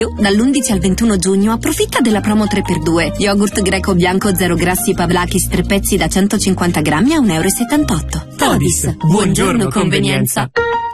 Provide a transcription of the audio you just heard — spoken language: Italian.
Dall'11 al 21 giugno approfitta della promo 3x2. Yogurt greco bianco 0 grassi Pavlakis 3 pezzi da 150 grammi a 1,78 €. Todis, buongiorno convenienza.